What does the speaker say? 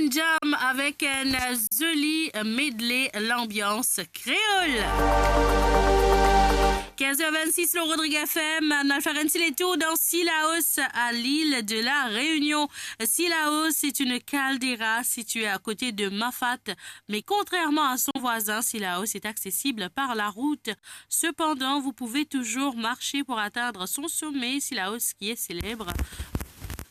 Jam avec un joli medley, l'ambiance créole. 15h26, le Rodrigue FM, Nalfarensileto dans Sillaos à l'île de la Réunion. Sillaos est une caldeira située à côté de Mafat, mais contrairement à son voisin, Sillaos est accessible par la route. Cependant, vous pouvez toujours marcher pour atteindre son sommet, Sillaos qui est célèbre